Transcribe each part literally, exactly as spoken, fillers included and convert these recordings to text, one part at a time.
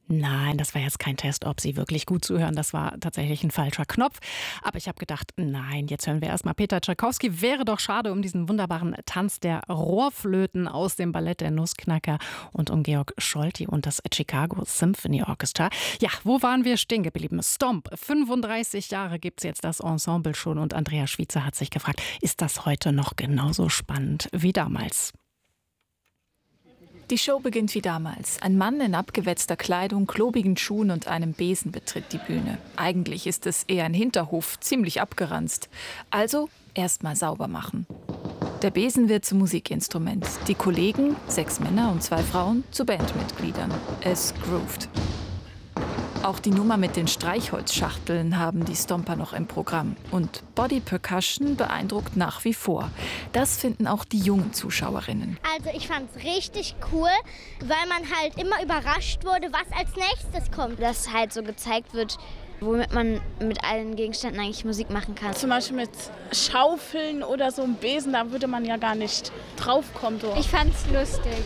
Nein, das war jetzt kein Test, ob Sie wirklich gut zuhören. Das war tatsächlich ein falscher Knopf. Aber ich habe gedacht, nein, jetzt hören wir erst mal Peter Tschaikowski. Wäre doch schade um diesen wunderbaren Tanz der Rohrflöten aus dem Ballett der Nussknacker und um Georg Scholti und das Chicago Symphony Orchestra. Ja, wo waren wir stehen geblieben? Stomp. fünfunddreißig Jahre gibt es jetzt das Ensemble schon und Andrea Schwiezer hat sich gefragt, ist das heute noch genauso spannend wie damals? Die Show beginnt wie damals. Ein Mann in abgewetzter Kleidung, klobigen Schuhen und einem Besen betritt die Bühne. Eigentlich ist es eher ein Hinterhof, ziemlich abgeranzt. Also erst mal sauber machen. Der Besen wird zum Musikinstrument. Die Kollegen, sechs Männer und zwei Frauen, zu Bandmitgliedern. Es groovt. Auch die Nummer mit den Streichholzschachteln haben die Stomper noch im Programm. Und Body Percussion beeindruckt nach wie vor. Das finden auch die jungen Zuschauerinnen. Also ich fand es richtig cool, weil man halt immer überrascht wurde, was als nächstes kommt. Dass halt so gezeigt wird, womit man mit allen Gegenständen eigentlich Musik machen kann. Zum Beispiel mit Schaufeln oder so einem Besen, da würde man ja gar nicht draufkommen. So. Ich fand's lustig.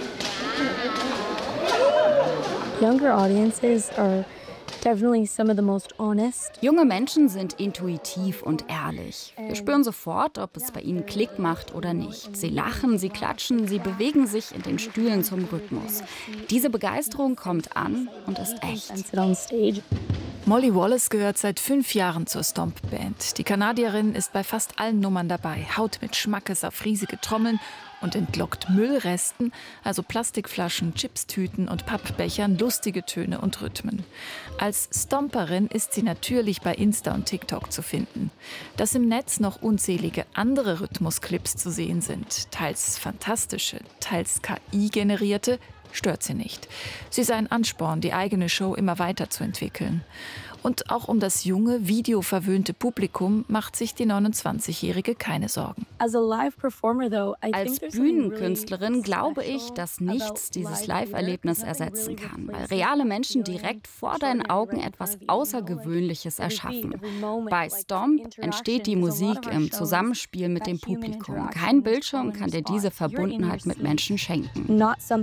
Younger audiences are definitely some of the most honest. Junge Menschen sind intuitiv und ehrlich. Wir spüren sofort, ob es bei ihnen Klick macht oder nicht. Sie lachen, sie klatschen, sie bewegen sich in den Stühlen zum Rhythmus. Diese Begeisterung kommt an und ist echt. Molly Wallace gehört seit fünf Jahren zur Stomp-Band. Die Kanadierin ist bei fast allen Nummern dabei, haut mit Schmackes auf riesige Trommeln und entlockt Müllresten, also Plastikflaschen, Chipstüten und Pappbechern, lustige Töne und Rhythmen. Als Stomperin ist sie natürlich bei Insta und TikTok zu finden. Dass im Netz noch unzählige andere Rhythmusclips zu sehen sind, teils fantastische, teils K I-generierte, stört sie nicht. Sie sei ein Ansporn, die eigene Show immer weiterzuentwickeln. Und auch um das junge, videoverwöhnte Publikum macht sich die neunundzwanzigjährige keine Sorgen. Als Bühnenkünstlerin glaube ich, dass nichts dieses Live-Erlebnis ersetzen kann, weil reale Menschen direkt vor deinen Augen etwas Außergewöhnliches erschaffen. Bei Stomp entsteht die Musik im Zusammenspiel mit dem Publikum. Kein Bildschirm kann dir diese Verbundenheit mit Menschen schenken.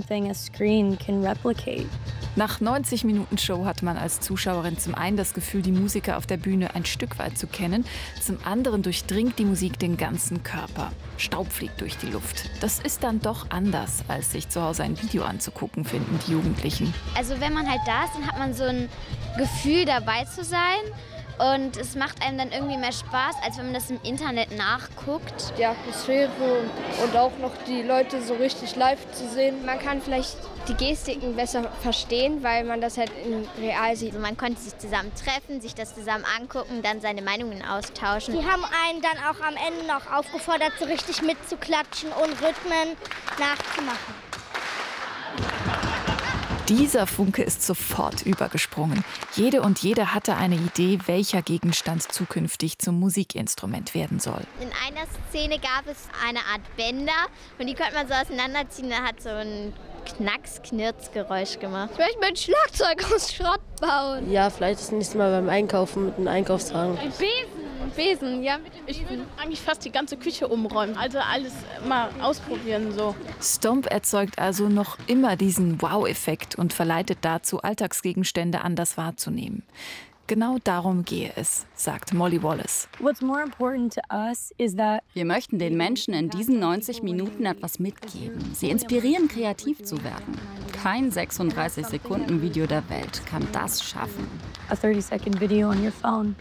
Nach neunzig Minuten Show hat man als Zuschauerin zum einen das Gefühl, die Musiker auf der Bühne ein Stück weit zu kennen. Zum anderen durchdringt die Musik den ganzen Körper. Staub fliegt durch die Luft. Das ist dann doch anders, als sich zu Hause ein Video anzugucken, finden die Jugendlichen. Also wenn man halt da ist, dann hat man so ein Gefühl, dabei zu sein. Und es macht einem dann irgendwie mehr Spaß, als wenn man das im Internet nachguckt. Die Atmosphäre und auch noch die Leute so richtig live zu sehen. Man kann vielleicht die Gestiken besser verstehen, weil man das halt in real sieht. Also man konnte sich zusammen treffen, sich das zusammen angucken, dann seine Meinungen austauschen. Die haben einen dann auch am Ende noch aufgefordert, so richtig mitzuklatschen und Rhythmen nachzumachen. Dieser Funke ist sofort übergesprungen. Jede und jeder hatte eine Idee, welcher Gegenstand zukünftig zum Musikinstrument werden soll. In einer Szene gab es eine Art Bänder und die konnte man so auseinanderziehen. Da hat so ein Knacks-Knirz-Geräusch gemacht. Ich möchte mein Schlagzeug aus Schrott bauen. Ja, vielleicht das nächste Mal beim Einkaufen mit einem Einkaufswagen. Ein Besen. Besen, ja. Ich will eigentlich fast die ganze Küche umräumen, also alles mal ausprobieren so. Stomp erzeugt also noch immer diesen Wow-Effekt und verleitet dazu, Alltagsgegenstände anders wahrzunehmen. Genau darum gehe es, sagt Molly Wallace. Wir möchten den Menschen in diesen neunzig Minuten etwas mitgeben. Sie inspirieren, kreativ zu werden. Kein sechsunddreißig Sekunden Video der Welt kann das schaffen. A thirty second video on your phone.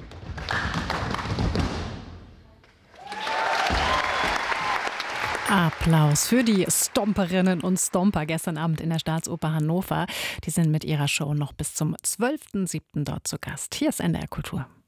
Applaus für die Stomperinnen und Stomper gestern Abend in der Staatsoper Hannover. Die sind mit ihrer Show noch bis zum zwölften siebten dort zu Gast. Hier ist N D R Kultur.